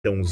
Então,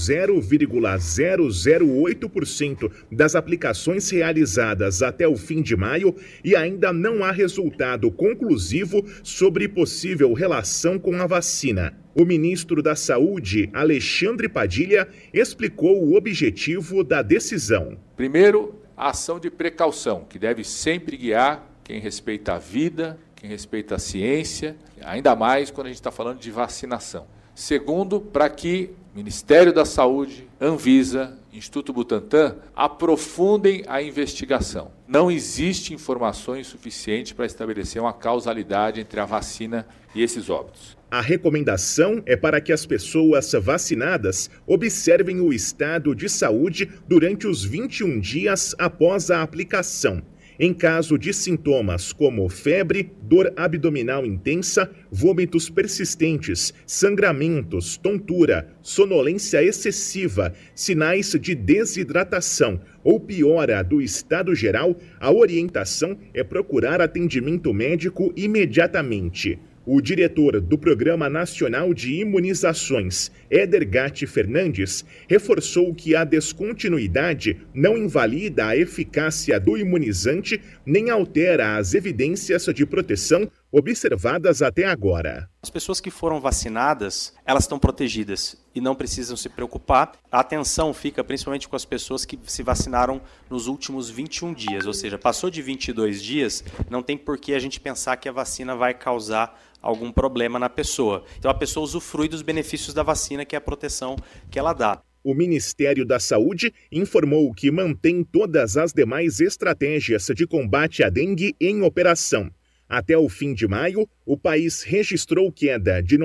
0,008% das aplicações realizadas até o fim de maio e ainda não há resultado conclusivo sobre possível relação com a vacina. O ministro da Saúde, Alexandre Padilha, explicou o objetivo da decisão. Primeiro, a ação de precaução, que deve sempre guiar quem respeita a vida, quem respeita a ciência, ainda mais quando a gente está falando de vacinação. Segundo, para que Ministério da Saúde, Anvisa, Instituto Butantan aprofundem a investigação. Não existe informações suficientes para estabelecer uma causalidade entre a vacina e esses óbitos. A recomendação é para que as pessoas vacinadas observem o estado de saúde durante os 21 dias após a aplicação. Em caso de sintomas como febre, dor abdominal intensa, vômitos persistentes, sangramentos, tontura, sonolência excessiva, sinais de desidratação ou piora do estado geral, a orientação é procurar atendimento médico imediatamente. O diretor do Programa Nacional de Imunizações, Éder Gatti Fernandes, reforçou que a descontinuidade não invalida a eficácia do imunizante nem altera as evidências de proteção observadas até agora. As pessoas que foram vacinadas, elas estão protegidas e não precisam se preocupar. A atenção fica principalmente com as pessoas que se vacinaram nos últimos 21 dias, ou seja, passou de 22 dias, não tem por que a gente pensar que a vacina vai causar algum problema na pessoa. Então a pessoa usufrui dos benefícios da vacina, que é a proteção que ela dá. O Ministério da Saúde informou que mantém todas as demais estratégias de combate à dengue em operação. Até o fim de maio, o país registrou queda de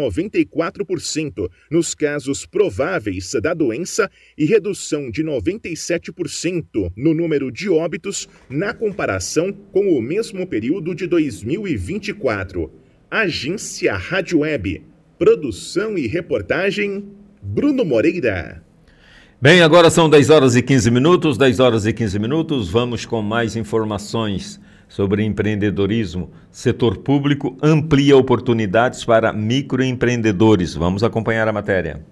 94% nos casos prováveis da doença e redução de 97% no número de óbitos na comparação com o mesmo período de 2024. Agência Rádio Web. Produção e reportagem, Bruno Moreira. Bem, agora são 10 horas e 15 minutos, 10 horas e 15 minutos. Vamos com mais informações sobre empreendedorismo. Setor público amplia oportunidades para microempreendedores. Vamos acompanhar a matéria.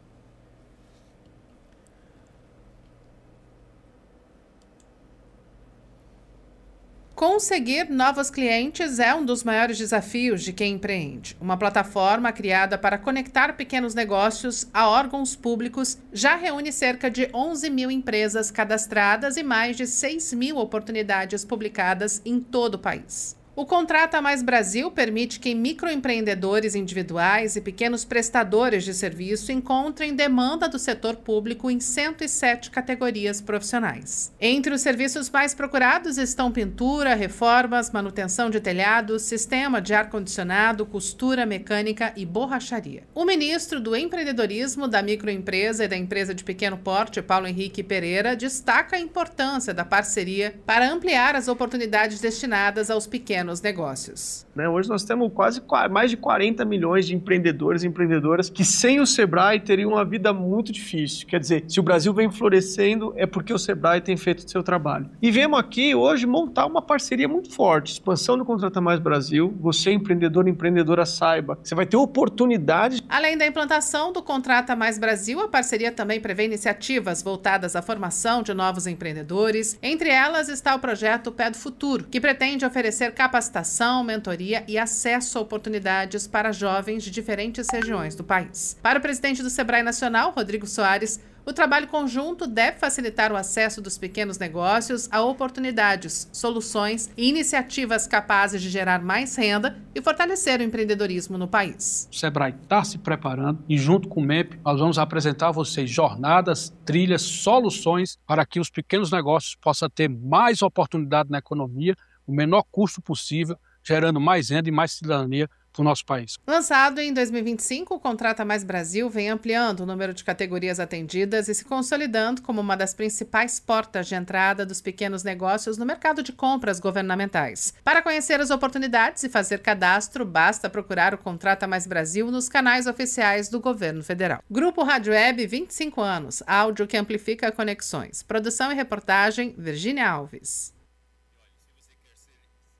Conseguir novos clientes é um dos maiores desafios de quem empreende. Uma plataforma criada para conectar pequenos negócios a órgãos públicos já reúne cerca de 11 mil empresas cadastradas e mais de 6 mil oportunidades publicadas em todo o país. O Contrata Mais Brasil permite que microempreendedores individuais e pequenos prestadores de serviço encontrem demanda do setor público em 107 categorias profissionais. Entre os serviços mais procurados estão pintura, reformas, manutenção de telhados, sistema de ar-condicionado, costura mecânica e borracharia. O ministro do Empreendedorismo, da Microempresa e da Empresa de Pequeno Porte, Paulo Henrique Pereira, destaca a importância da parceria para ampliar as oportunidades destinadas aos pequenos negócios. Hoje nós temos mais de 40 milhões de empreendedores e empreendedoras que sem o Sebrae teriam uma vida muito difícil. Quer dizer, se o Brasil vem florescendo é porque o Sebrae tem feito o seu trabalho. E viemos aqui hoje montar uma parceria muito forte, expansão do Contrata Mais Brasil. Você, empreendedor e empreendedora, saiba, você vai ter oportunidades. Além da implantação do Contrata Mais Brasil, a parceria também prevê iniciativas voltadas à formação de novos empreendedores. Entre elas está o projeto Pé do Futuro, que pretende oferecer capacitação, mentoria e acesso a oportunidades para jovens de diferentes regiões do país. Para o presidente do Sebrae Nacional, Rodrigo Soares, o trabalho conjunto deve facilitar o acesso dos pequenos negócios a oportunidades, soluções e iniciativas capazes de gerar mais renda e fortalecer o empreendedorismo no país. O Sebrae está se preparando e, junto com o MEP, nós vamos apresentar a vocês jornadas, trilhas, soluções para que os pequenos negócios possam ter mais oportunidade na economia, o menor custo possível, gerando mais renda e mais cidadania para o nosso país. Lançado em 2025, o Contrata Mais Brasil vem ampliando o número de categorias atendidas e se consolidando como uma das principais portas de entrada dos pequenos negócios no mercado de compras governamentais. Para conhecer as oportunidades e fazer cadastro, basta procurar o Contrata Mais Brasil nos canais oficiais do governo federal. Grupo Rádio Web, 25 anos, áudio que amplifica conexões. Produção e reportagem, Virgínia Alves.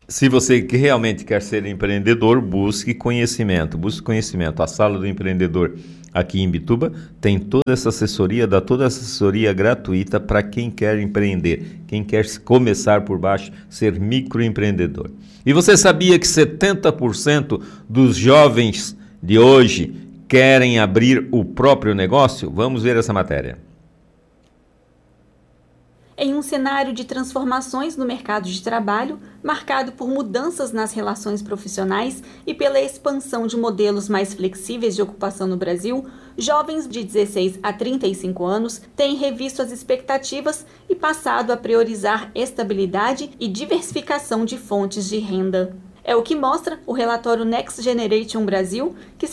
Se você que realmente quer ser empreendedor, busque conhecimento. A Sala do Empreendedor aqui em Imbituba tem toda essa assessoria, dá toda essa assessoria gratuita para quem quer empreender, quem quer começar por baixo, ser microempreendedor. E você sabia que 70% dos jovens de hoje querem abrir o próprio negócio? Vamos ver essa matéria. Em um cenário de transformações no mercado de trabalho, marcado por mudanças nas relações profissionais e pela expansão de modelos mais flexíveis de ocupação no Brasil, jovens de 16 a 35 anos têm revisto as expectativas e passado a priorizar estabilidade e diversificação de fontes de renda. É o que mostra o relatório Next Generation Brasil, que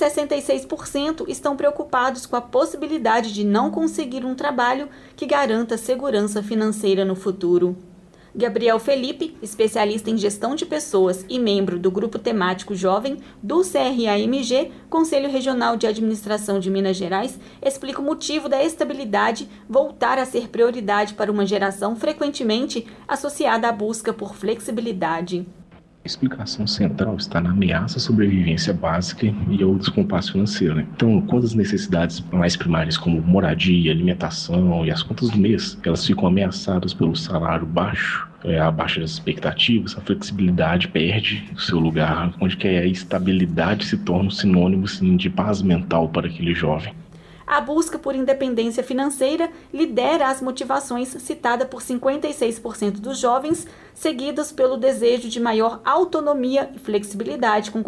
66% estão preocupados com a possibilidade de não conseguir um trabalho que garanta segurança financeira no futuro. Gabriel Felipe, especialista em gestão de pessoas e membro do Grupo Temático Jovem do CRAMG, Conselho Regional de Administração de Minas Gerais, explica o motivo da estabilidade voltar a ser prioridade para uma geração frequentemente associada à busca por flexibilidade. A explicação central está na ameaça à sobrevivência básica e ao descompasso financeiro. Então, quando as necessidades mais primárias como moradia, alimentação e as contas do mês, elas ficam ameaçadas pelo salário baixo, abaixo das expectativas, a flexibilidade perde o seu lugar, onde que a estabilidade se torna um sinônimo de paz mental para aquele jovem. A busca por independência financeira lidera as motivações citada por 56% dos jovens, seguidas pelo desejo de maior autonomia e flexibilidade, com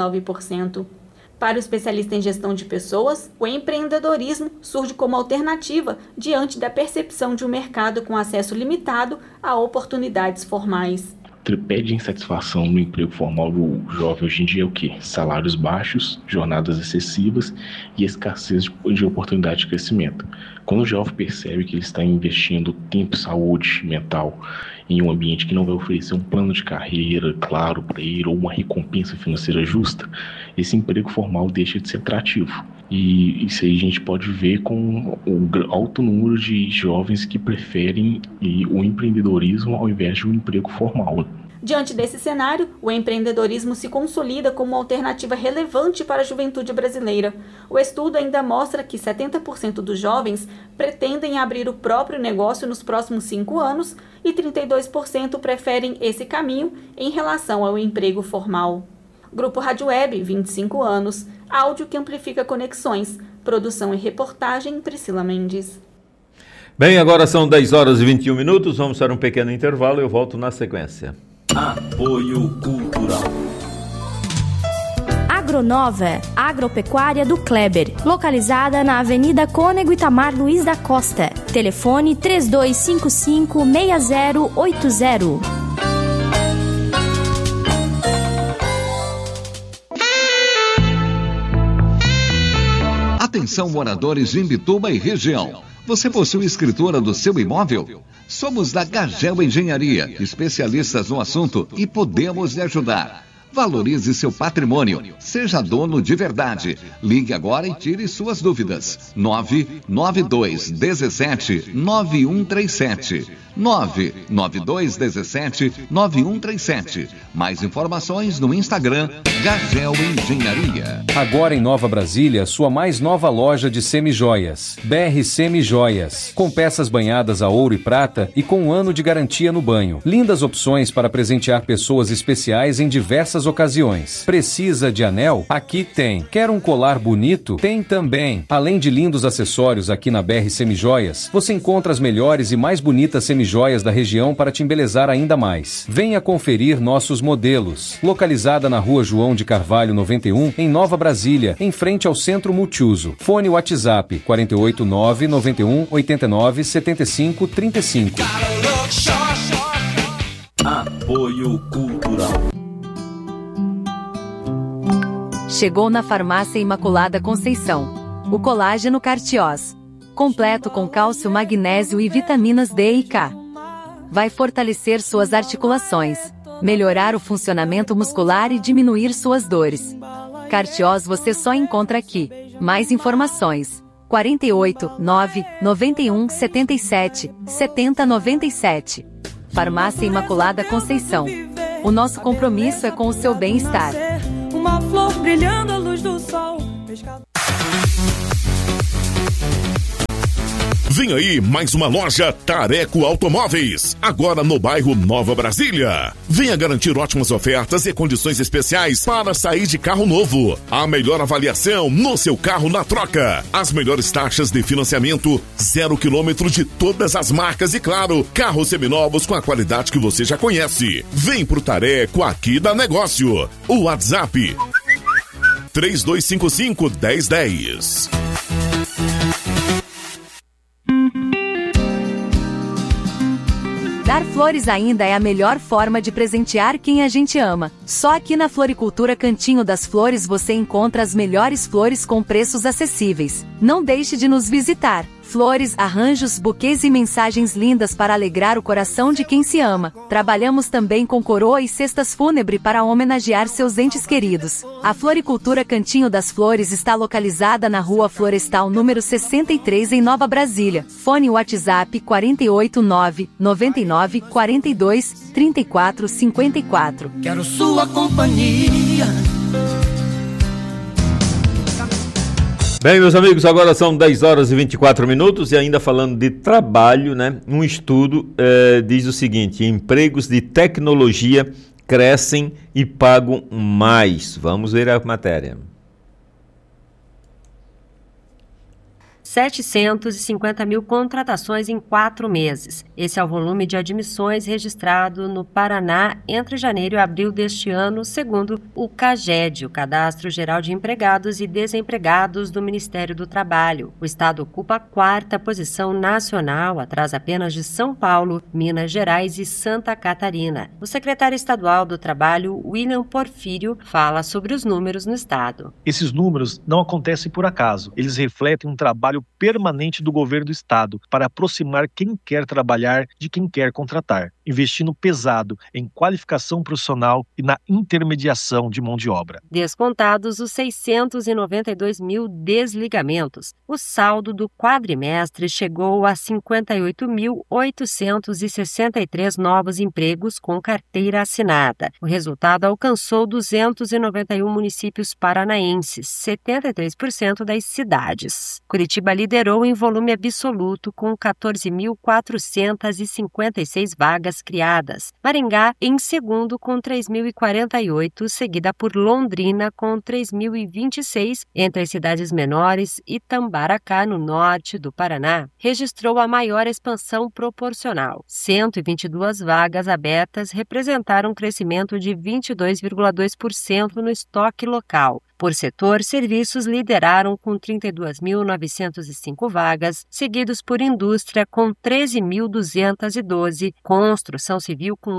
49%. Para o especialista em gestão de pessoas, o empreendedorismo surge como alternativa diante da percepção de um mercado com acesso limitado a oportunidades formais. Tripé de insatisfação no emprego formal do jovem hoje em dia é o quê? Salários baixos, jornadas excessivas e escassez de oportunidade de crescimento. Quando o jovem percebe que ele está investindo tempo e saúde mental em um ambiente que não vai oferecer um plano de carreira claro para ele ou uma recompensa financeira justa, esse emprego formal deixa de ser atrativo. E isso aí a gente pode ver com o alto número de jovens que preferem o empreendedorismo ao invés de um emprego formal. Diante desse cenário, o empreendedorismo se consolida como uma alternativa relevante para a juventude brasileira. O estudo ainda mostra que 70% dos jovens pretendem abrir o próprio negócio nos próximos 5 anos e 32% preferem esse caminho em relação ao emprego formal. Grupo Rádio Web, 25 anos, áudio que amplifica conexões, produção e reportagem, Priscila Mendes. Bem, agora são 10 horas e 21 minutos, vamos para um pequeno intervalo e eu volto na sequência. Apoio Cultural. Agronova, agropecuária do Kleber, localizada na Avenida Cônego Itamar Luiz da Costa. Telefone 3255-6080. Atenção, moradores de Imbituba e região. Você possui escritura do seu imóvel? Somos da Gagel Engenharia, especialistas no assunto e podemos lhe ajudar. Valorize seu patrimônio. Seja dono de verdade. Ligue agora e tire suas dúvidas. 99217-9137. 99217-9137. Mais informações no Instagram Gagel Engenharia. Agora em Nova Brasília, sua mais nova loja de semijoias. BR Semijoias. Com peças banhadas a ouro e prata e com 1 ano de garantia no banho. Lindas opções para presentear pessoas especiais em diversas ocasiões. Precisa de anel? Aqui tem. Quer um colar bonito? Tem também. Além de lindos acessórios aqui na BR Semijoias, você encontra as melhores e mais bonitas semijoias da região para te embelezar ainda mais. Venha conferir nossos modelos. Localizada na Rua João de Carvalho 91, em Nova Brasília, em frente ao Centro Multiuso. Fone WhatsApp 489-9189-7535. Apoio Cultural. Chegou na Farmácia Imaculada Conceição. O colágeno Cartiós. Completo com cálcio, magnésio e vitaminas D e K. Vai fortalecer suas articulações, melhorar o funcionamento muscular e diminuir suas dores. Cartiós você só encontra aqui. Mais informações: 48 9 91 77 70 97. Farmácia Imaculada Conceição. O nosso compromisso é com o seu bem-estar. Uma flor brilhando à luz do sol. Vem aí mais uma loja Tareco Automóveis, agora no bairro Nova Brasília. Venha garantir ótimas ofertas e condições especiais para sair de carro novo. A melhor avaliação no seu carro na troca. As melhores taxas de financiamento, 0 km de todas as marcas e, claro, carros seminovos com a qualidade que você já conhece. Vem pro Tareco aqui da negócio. O WhatsApp 3255-1010. Dar flores ainda é a melhor forma de presentear quem a gente ama. Só aqui na Floricultura Cantinho das Flores você encontra as melhores flores com preços acessíveis. Não deixe de nos visitar. Flores, arranjos, buquês e mensagens lindas para alegrar o coração de quem se ama. Trabalhamos também com coroa e cestas fúnebre para homenagear seus entes queridos. A Floricultura Cantinho das Flores está localizada na Rua Florestal número 63 em Nova Brasília. Fone WhatsApp 489 99 42 34 54. Quero sua companhia. Bem, meus amigos, agora são 10 horas e 24 minutos e ainda falando de trabalho, né? Um estudo diz o seguinte: empregos de tecnologia crescem e pagam mais. Vamos ver a matéria. 750 mil contratações em 4 meses. Esse é o volume de admissões registrado no Paraná entre janeiro e abril deste ano, segundo o CAGED, o Cadastro Geral de Empregados e Desempregados do Ministério do Trabalho. O estado ocupa a 4ª posição nacional, atrás apenas de São Paulo, Minas Gerais e Santa Catarina. O secretário estadual do Trabalho, William Porfírio, fala sobre os números no estado. Esses números não acontecem por acaso. Eles refletem um trabalho permanente do governo do estado para aproximar quem quer trabalhar de quem quer contratar, investindo pesado em qualificação profissional e na intermediação de mão de obra. Descontados os 692 mil desligamentos, o saldo do quadrimestre chegou a 58.863 novos empregos com carteira assinada. O resultado alcançou 291 municípios paranaenses, 73% das cidades. Curitiba liderou em volume absoluto com 14.456 vagas criadas. Maringá em segundo com 3.048, seguida por Londrina com 3.026. Entre as cidades menores, Itambaracá, no norte do Paraná, registrou a maior expansão proporcional. 122 vagas abertas representaram um crescimento de 22,2% no estoque local. Por setor, serviços lideraram com 32.905 vagas, seguidos por indústria com 13.212, construção civil com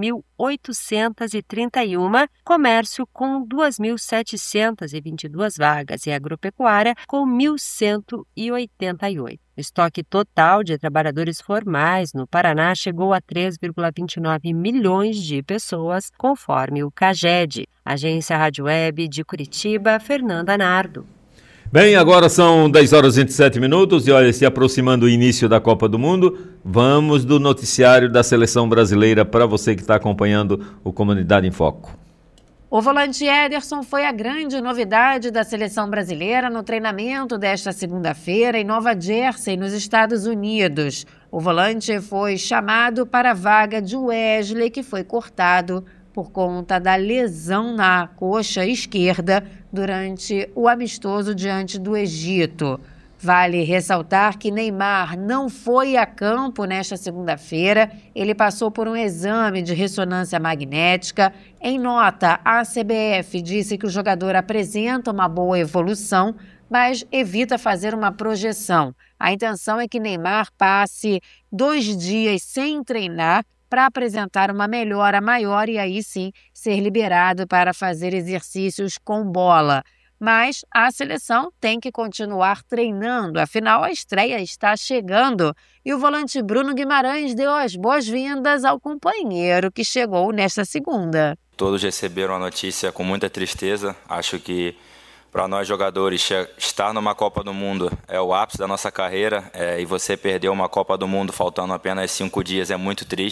8.831, comércio com 2.722 vagas e agropecuária com 1.188. O estoque total de trabalhadores formais no Paraná chegou a 3,29 milhões de pessoas, conforme o CAGED. Agência Rádio Web de Curitiba, Fernanda Nardo. Bem, agora são 10 horas e 27 minutos e olha, se aproximando o início da Copa do Mundo, vamos do noticiário da Seleção Brasileira para você que está acompanhando o Comunidade em Foco. O volante Ederson foi a grande novidade da seleção brasileira no treinamento desta segunda-feira em Nova Jersey, nos Estados Unidos. O volante foi chamado para a vaga de Wesley, que foi cortado por conta da lesão na coxa esquerda durante o amistoso diante do Egito. Vale ressaltar que Neymar não foi a campo nesta segunda-feira. Ele passou por um exame de ressonância magnética. Em nota, a CBF disse que o jogador apresenta uma boa evolução, mas evita fazer uma projeção. A intenção é que Neymar passe 2 dias sem treinar para apresentar uma melhora maior e aí sim ser liberado para fazer exercícios com bola. Mas a seleção tem que continuar treinando, afinal a estreia está chegando e o volante Bruno Guimarães deu as boas-vindas ao companheiro que chegou nesta segunda. Todos receberam a notícia com muita tristeza. Acho que para nós jogadores estar numa Copa do Mundo é o ápice da nossa carreira e você perder uma Copa do Mundo faltando apenas 5 dias é muito triste.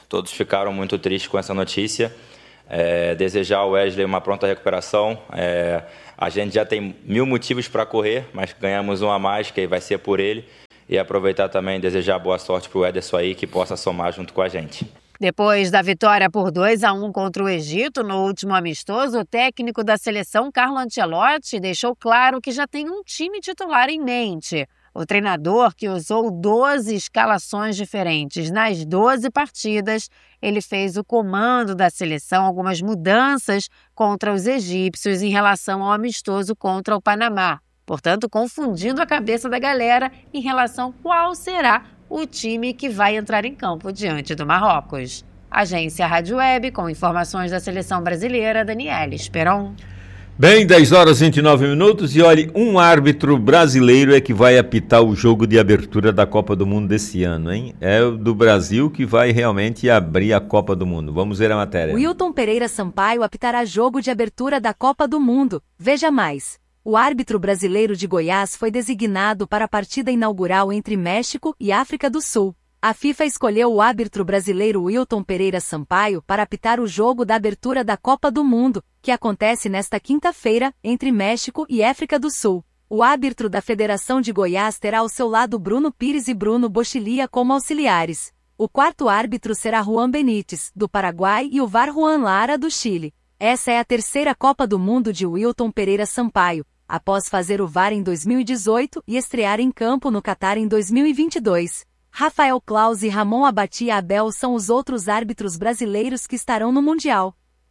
Todos ficaram muito tristes com essa notícia. Desejar ao Wesley uma pronta recuperação. A gente já tem 1000 motivos para correr, mas ganhamos um a mais, que vai ser por ele. E aproveitar também e desejar boa sorte para o Ederson aí, que possa somar junto com a gente. Depois da vitória por 2-1 contra o Egito no último amistoso, o técnico da seleção, Carlo Ancelotti, deixou claro que já tem um time titular em mente. O treinador, que usou 12 escalações diferentes nas 12 partidas, ele fez o comando da seleção, algumas mudanças contra os egípcios em relação ao amistoso contra o Panamá. Portanto, confundindo a cabeça da galera em relação a qual será o time que vai entrar em campo diante do Marrocos. Agência Rádio Web, com informações da seleção brasileira, Daniela Esperon. Bem, 10 horas e 29 minutos e olhe, um árbitro brasileiro é que vai apitar o jogo de abertura da Copa do Mundo desse ano, hein? É o do Brasil que vai realmente abrir a Copa do Mundo. Vamos ver a matéria. Wilton Pereira Sampaio apitará jogo de abertura da Copa do Mundo. Veja mais. O árbitro brasileiro de Goiás foi designado para a partida inaugural entre México e África do Sul. A FIFA escolheu o árbitro brasileiro Wilton Pereira Sampaio para apitar o jogo da abertura da Copa do Mundo, que acontece nesta quinta-feira, entre México e África do Sul. O árbitro da Federação de Goiás terá ao seu lado Bruno Pires e Bruno Bochilia como auxiliares. O quarto árbitro será Juan Benítez, do Paraguai, e o VAR Juan Lara, do Chile. Essa é a terceira Copa do Mundo de Wilton Pereira Sampaio, após fazer o VAR em 2018 e estrear em campo no Catar em 2022. Rafael Claus e Ramon Abatia Abel são os outros árbitros brasileiros que estarão no Mundial.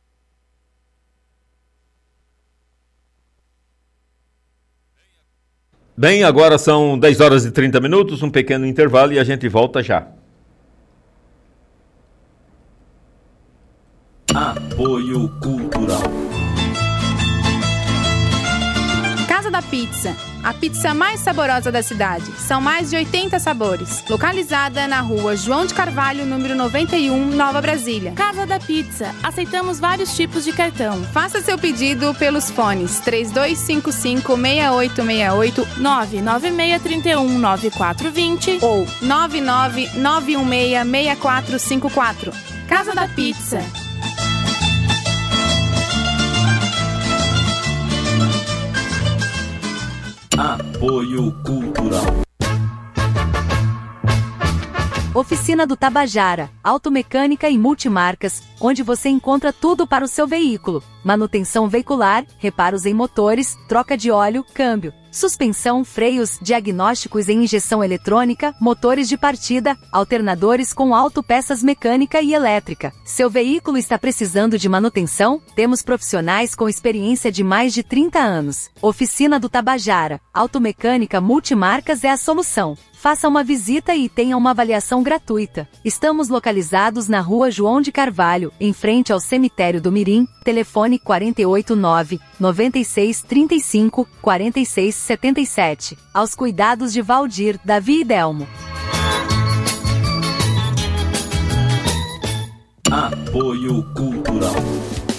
Bem, agora são 10 horas e 30 minutos, um pequeno intervalo e a gente volta já. Apoio Cultural. Casa da Pizza, a pizza mais saborosa da cidade. São mais de 80 sabores. Localizada na rua João de Carvalho, número 91, Nova Brasília. Casa da Pizza, aceitamos vários tipos de cartão. Faça seu pedido pelos fones 3255-6868, 99631-9420 ou 99916-6454. Casa da Pizza. Apoio Cultural. Oficina do Tabajara, automecânica e multimarcas, onde você encontra tudo para o seu veículo. Manutenção veicular, reparos em motores, troca de óleo, câmbio, suspensão, freios, diagnósticos em injeção eletrônica, motores de partida, alternadores com autopeças mecânica e elétrica. Seu veículo está precisando de manutenção? Temos profissionais com experiência de mais de 30 anos. Oficina do Tabajara, automecânica multimarcas é a solução. Faça uma visita e tenha uma avaliação gratuita. Estamos localizados na rua João de Carvalho, em frente ao cemitério do Mirim, telefone 489-9635-4677. Aos cuidados de Valdir, Davi e Delmo. Apoio Cultural.